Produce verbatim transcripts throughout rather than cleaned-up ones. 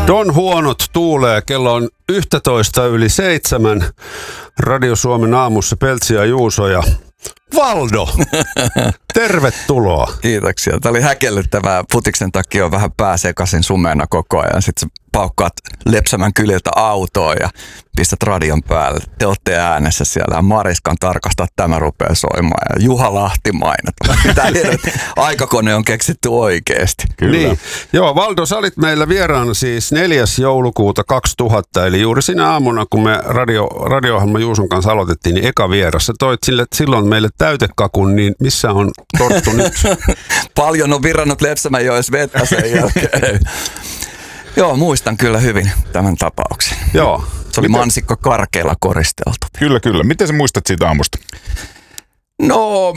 Don Huonot tuulee, kello on yksitoista yli seitsemän. Radio Suomen aamussa Peltsi ja Juuso ja Valdo. Tervetuloa. Kiitoksia. Tämä oli häkellyttävää. Putiksen takia on vähän pääsekaisin sumeena koko ajan. Sitten sä paukkaat Lepsämän kyliltä autoon ja pistät radion päälle. Te olette äänessä siellä ja Mariskan tarkastaa, tämä rupeaa soimaan. Ja Juha Lahti mainat. Mitä aikakone on keksitty oikeasti. Kyllä. Niin. Joo, Valdo, sä olit meillä vieraana siis neljäs joulukuuta kaksituhatta. Eli juuri sinä aamuna, kun me radio, radio-ohjelma Juuson kanssa aloitettiin, niin eka vieras. Sä toit sille, silloin meille täytekakun, niin missä on torttu nyt? Paljon on virrannut Lepsämänjoessa vettä sen jälkeen. Joo, muistan kyllä hyvin tämän tapauksen. Joo. Se oli Miten? mansikko karkeilla koristeltu. Kyllä, kyllä. Miten sä muistat siitä aamusta? No,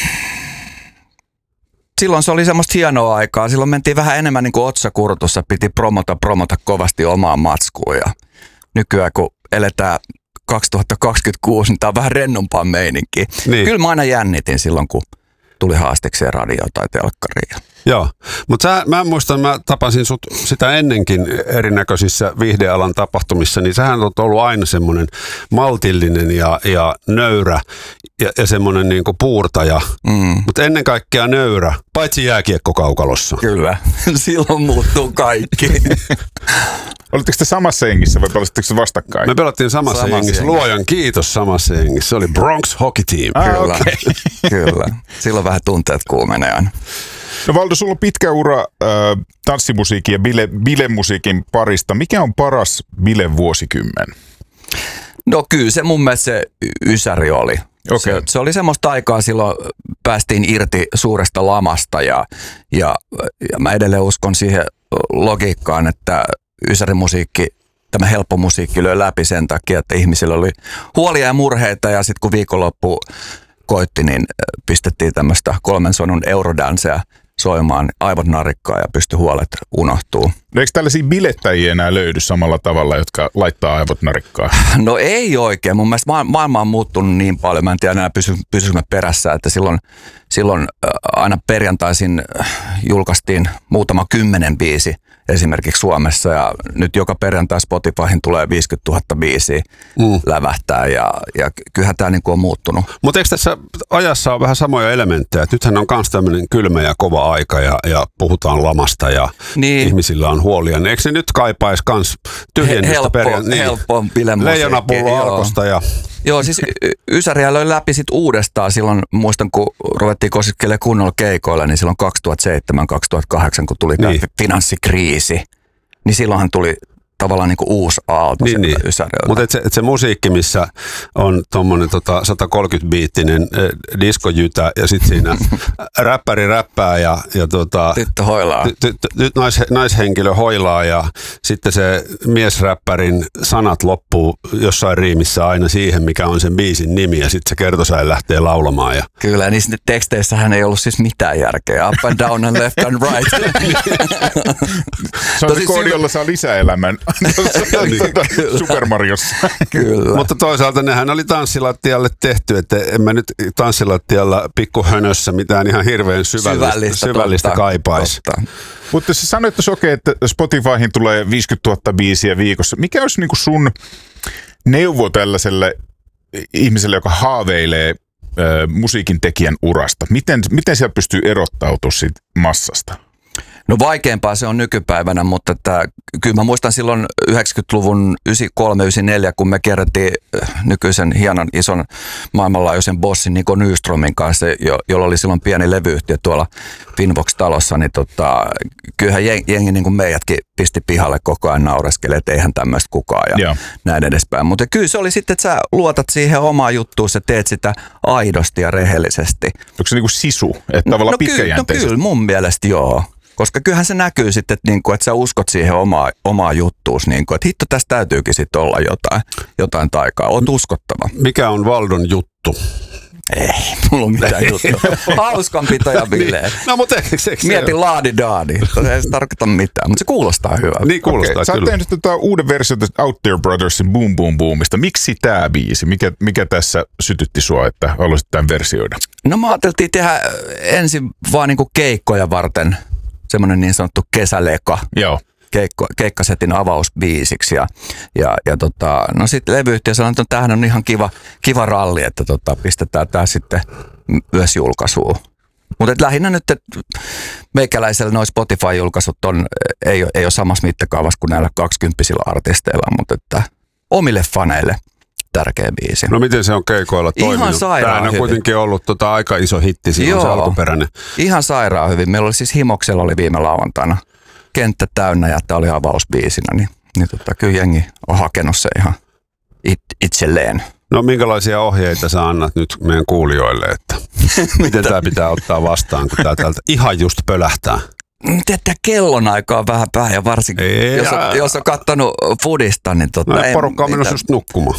silloin se oli semmoista hienoa aikaa. Silloin mentiin vähän enemmän niin kuin otsakurtussa. Piti promota, promota kovasti omaa matskuun. Ja nykyään kun eletään kaksituhattakaksikymmentäkuusi, niin tää on vähän rennompaa meininkiä. Niin. Kyllä mä aina jännitin silloin, kun tuli haastikseen radio tai telkkariin. Joo, mutta mä muistan, mä tapasin sut sitä ennenkin erinäköisissä viihdealan tapahtumissa, niin sähän on ollut aina semmoinen maltillinen ja, ja nöyrä ja, ja semmoinen niinku puurtaja, mm. mutta ennen kaikkea nöyrä, paitsi jääkiekkokaukalossa. Kyllä, silloin muuttuu kaikki. Olitteko te samassa jengissä vai pelasitteko te vastakkain? Me pelattiin samassa, samassa jengissä. jengissä. Luojan kiitos samassa jengissä. Se oli Bronx Hockey Team. Ah, Kyllä, okay. Kyllä. Silloin vähän tunteet kuumenee aina. No Valdo, sulla on pitkä ura äh, tanssimusiikin ja bile, bilemusiikin parista. Mikä on paras bilevuosikymmen? No kyllä se mun mielestä se Ysäri oli. Okay. Se, se oli semmoista aikaa, silloin päästiin irti suuresta lamasta ja, ja, ja mä edelleen uskon siihen logiikkaan, että Ysärin musiikki, tämä helppo musiikki löi läpi sen takia, että ihmisillä oli huolia ja murheita ja sitten kun viikonloppu koitti, niin pistettiin tämmöistä kolmen sonun eurodansea soimaan, aivot narikkaa ja pystyi huolet unohtuu. No eikö tällaisia bilettäjiä enää löydy samalla tavalla, jotka laittaa aivot narikkaa? No ei oikein. Mun mielestä maailma on muuttunut niin paljon. Mä en tiedä enää pysy, pysyisimme perässä, että silloin, silloin aina perjantaisin julkaistiin muutama kymmenen biisi esimerkiksi Suomessa ja nyt joka perjantai Spotifyhin tulee viisikymmentätuhatta biisiä mm. lävähtää ja, ja kyllähän tämä niin kuin on muuttunut. Mutta eikö tässä ajassa ole vähän samoja elementtejä? Et nythän on myös tämmöinen kylmä ja kova aika ja, ja puhutaan lamasta ja niin. ihmisillä on huolia. Eikö se nyt kaipaisi myös tyhjennystä? Helppo, perjan... niin. helppo bilemusiikki. Leijonapullo Alkosta ja... Joo, siis Ysäriä löi läpi sit uudestaan silloin, muistan kun ruvettiin kosiskelemaan kunnolla keikoilla, niin silloin kaksituhattaseitsemän kaksituhattakahdeksan, kun tuli niin. tämä finanssikriisi, niin silloinhan tuli tavallaan niin kuin uusi aalto niin, niin. Ysäriltä. Mutta et se, et se musiikki, missä on tuommoinen tota sata kolmekymmentä biittinen äh, diskojytä ja sitten siinä räppäri räppää ja, ja tota, tyttö hoilaa. Ty, ty, ty, nais, naishenkilö hoilaa ja sitten se miesräppärin sanat loppuu jossain riimissä aina siihen, mikä on sen biisin nimi ja sitten se kertosäin lähtee laulamaan. Ja... Kyllä, ja niissä teksteissähän ei ollut siis mitään järkeä. Up and down and left and right. Se on se koodi, jolla saa lisäelämän. Super Mariossa. Kyllä. Mutta toisaalta nehän oli tanssilattialle tehty, että en mä nyt tanssilattialla pikkuhönössä mitään ihan hirveän syvällistä, syvällistä, syvällistä kaipaisi. Mutta sä sanoit, että okei, että Spotifyhin tulee viisikymmentätuhatta biisiä viikossa. Mikä olisi niinku sun neuvo tällaiselle ihmiselle, joka haaveilee äh, musiikin tekijän urasta? Miten, miten siellä pystyy erottautumaan siitä massasta? No vaikeampaa se on nykypäivänä, mutta että, kyllä mä muistan silloin yhdeksänkymmentäluvun yhdeksänkymmentäkolme yhdeksänkymmentäneljä, kun me kierrettiin nykyisen hienon ison maailmanlaajuisen bossin Niko Nyströmin kanssa, jo, jolla oli silloin pieni levyyhtiö tuolla Finvox-talossa, niin tota, kyllähän jengi niin kuin meidätkin pisti pihalle koko ajan naureskele, että eihän tämmöistä kukaan ja Joo. näin edespäin. Mutta kyllä se oli sitten, että sä luotat siihen omaan juttuun, sä teet sitä aidosti ja rehellisesti. Onko se niin kuin sisu, että tavallaan no, pitkäjänteisesti? No kyllä, mun mielestä joo. Koska kyllähän se näkyy sitten, että, niinku, että sä uskot siihen omaa, omaa juttuus, niinku, että hitto tässä täytyykin sitten olla jotain, jotain taikaa. Oot uskottava. Mikä on Valdon juttu? Ei, mulla on mitään juttua. Hauskanpito ja bileet. Niin. No mutta eikö se? Mietin laadi-daadi. Ei se tarkoita mitään, mutta se kuulostaa hyvältä. Niin kuulostaa okay, sä kyllä. Sä oot tehnyt tätä uuden version Out There Brothersin Boom Boom Boomista. Miksi tää biisi? Mikä, mikä tässä sytytti sua, että haluaisit tämän versioida? No me ajateltiin tehdä ensin vaan niinku keikkoja varten semmoinen niin sanottu kesäleka. Joo. keikko, keikkasetin avausbiisiksi. Ja, ja, ja tota, no sitten levyyhtiö sanoi, että tämähän on ihan kiva, kiva ralli, että tota, pistetään tämä sitten myös julkaisuun. Mutta lähinnä nyt, että meikäläisellä nuo Spotify-julkaisut on, ei, ei ole samassa mittakaavassa kuin näillä kaksikymppisillä artisteilla, mutta että omille faneille tärkeä biisi. No miten se on keikoilla toiminut? Ihan sairaan Tämähän on hyvin. kuitenkin ollut tota aika iso hitti, siinä on se alkuperäinen. Ihan sairaan hyvin. Meillä oli siis Himoksella oli viime lauantaina kenttä täynnä ja tämä oli avausbiisinä, niin, niin tota, kyllä jengi on hakenut se ihan it, itselleen. No minkälaisia ohjeita sä annat nyt meidän kuulijoille, että miten tämä pitää ottaa vastaan, kun tämä täältä ihan just pölähtää? Tätä kellonaikaa on vähän päähän ja varsinkin, Ei, jos on, jos on kattonut Fudista, niin tota... No ei, porukka on menossa just nukkumaan.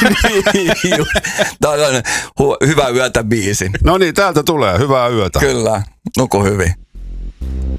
Tämä on hu- hyvä yötä biisi. No niin, täältä tulee. Hyvää yötä. Kyllä, nuku hyvin.